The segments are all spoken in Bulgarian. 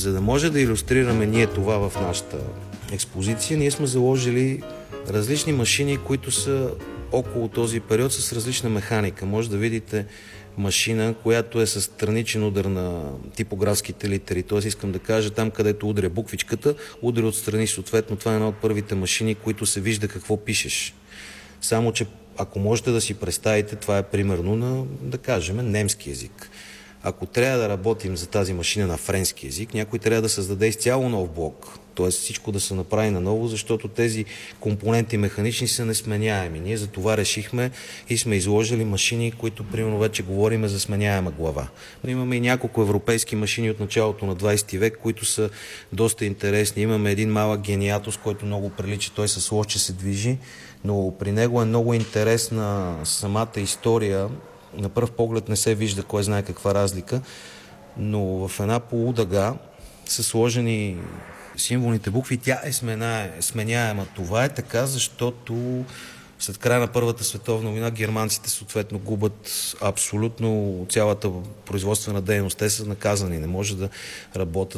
За да може да илюстрираме ние това в нашата експозиция, ние сме заложили различни машини, които са около този период с различна механика. Може да видите машина, която е с страничен удар на типографските литери. Т.е. искам да кажа, там където удря буквичката, удря отстрани. Съответно, това е една от първите машини, които се вижда какво пишеш. Само че, ако можете да си представите, това е примерно на, да кажем, немски език. Ако трябва да работим за тази машина на френски език, някой трябва да създаде изцяло нов блок. Т.е. всичко да се направи наново, защото тези компоненти механични са несменяеми. Ние за това решихме и сме изложили машини, които, примерно, вече говорим за сменяема глава. Но имаме и няколко европейски машини от началото на 20 век, които са доста интересни. Имаме един малък гениатус, който много прилича. Той с лоще се движи, но при него е много интересна самата история. На пръв поглед не се вижда кой знае каква разлика, но в една полудъга са сложени символните букви. Тя е сменяема. Това е така, защото след края на Първата световна война германците съответно губят абсолютно цялата производствена дейност. Те са наказани, не може да работят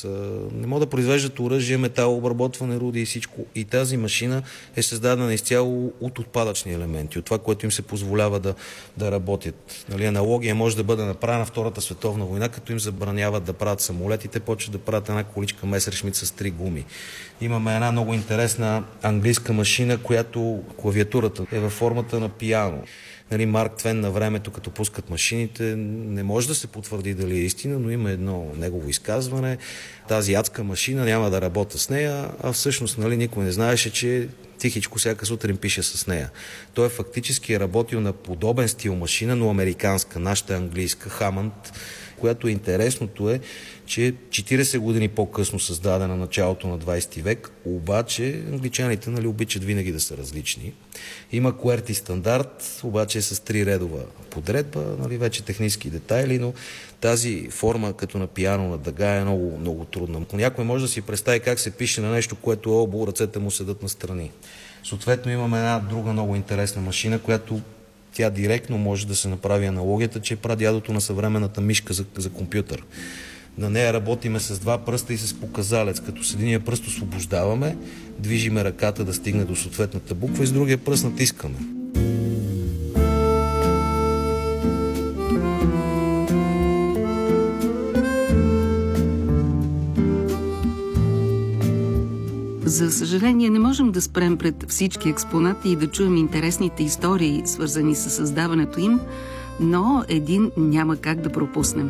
не могат да произвеждат оръжие, металообработване, руди и всичко. И тази машина е създадена изцяло от отпадъчни елементи, от това, което им се позволява да работят. Нали, аналогия може да бъде направена на Втората световна война, като им забраняват да правят самолети, те почват да правят една количка Месершмит с 3 гуми. Имаме една много интересна английска машина, която клавиатурата е във формата на пиано. Нали, Марк Твен на времето, като пускат машините, не може да се потвърди дали е истина, но има едно негово изказване. Тази адска машина няма да работя с нея, а всъщност никой не знаеше, че тихичко всяка сутрин пише с нея. Той фактически е работил на подобен стил машина, но американска, нашата английска, Хамънд, която интересното е, че 40 години по-късно създадена на началото на 20 век, обаче англичаните обичат винаги да са различни. Има QWERTY стандарт, обаче е с 3-редова подредба, вече технически детайли, но тази форма като на пиано на дъга е много, много трудна. Някой може да си представи как се пише на нещо, което е обул, ръцете му седат настрани. Съответно имаме една друга много интересна машина, която тя директно може да се направи аналогията, че е прадядото на съвременната мишка за компютър. На нея работиме с 2 пръста и с показалец, като с единия пръст освобождаваме, движиме ръката да стигне до съответната буква и с другия пръст натискаме. За съжаление, не можем да спрем пред всички експонати и да чуем интересните истории, свързани с създаването им, но един няма как да пропуснем.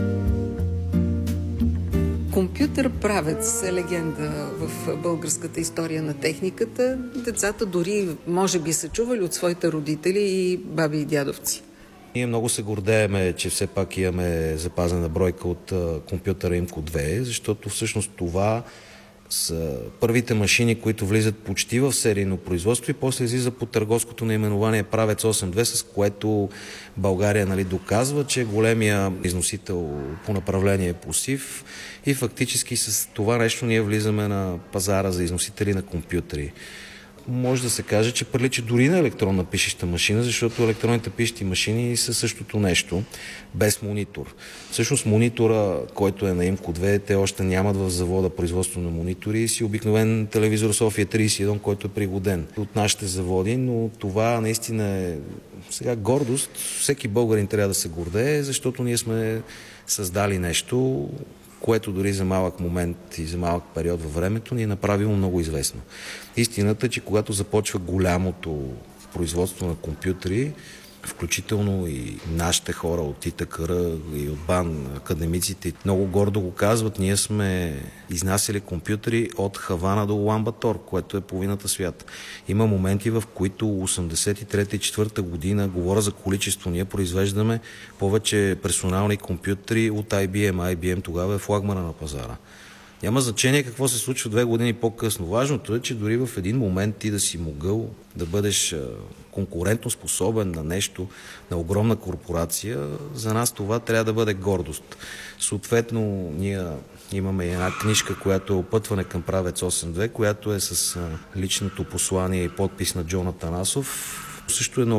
Компютър-правец е легенда в българската история на техниката. Децата дори, може би, са чували от своите родители и баби и дядовци. Ние много се гордееме, че все пак имаме запазена бройка от компютъра Имко 2, защото всъщност това са първите машини, които влизат почти в серийно производство и после излиза по търговското наименование Правец 8.2, с което България доказва, че е големия износител по направление ПОСИВ и фактически с това нещо ние влизаме на пазара за износители на компютри. Може да се каже, че прилича дори на електронна пишеща машина, защото електронните пишещи машини са същото нещо, без монитор. Всъщност монитора, който е на Имко 2, те още нямат в завода производство на монитори и си обикновен телевизор София 31, който е пригоден от нашите заводи, но това наистина е сега гордост. Всеки българин трябва да се гордее, защото ние сме създали нещо, което дори за малък момент и за малък период във времето ни е направило много известно. Истината е, че когато започва голямото производство на компютри, включително и нашите хора от ИТКР и от БАН, академиците, много гордо го казват, ние сме изнасяли компютри от Хавана до Улан Батор, което е половината свят. Има моменти, в които 83-та и 4-та година, говоря за количество, ние произвеждаме повече персонални компютри от IBM. IBM тогава е флагмана на пазара. Няма значение какво се случва 2 години по-късно. Важното е, че дори в един момент ти да си могъл да бъдеш конкурентно способен на нещо, на огромна корпорация, за нас това трябва да бъде гордост. Съответно, ние имаме една книжка, която е опътване към Правец 8.2, която е с личното послание и подпис на Джон Атанасов. Също едно